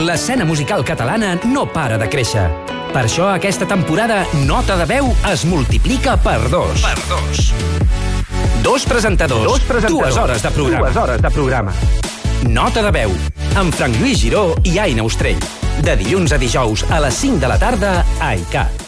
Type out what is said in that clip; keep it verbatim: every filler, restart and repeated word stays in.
l'escena musical catalana no para de créixer. Per això aquesta temporada Nota de Veu es multiplica per dos. Per dos. Dos presentadors, dos presentadors, dues hores de programa. Dues hores de programa. Nota de Veu, amb Frank Lluís Giró i Aina Ostrell. De dilluns a dijous a les cinc de la tarda a i cat.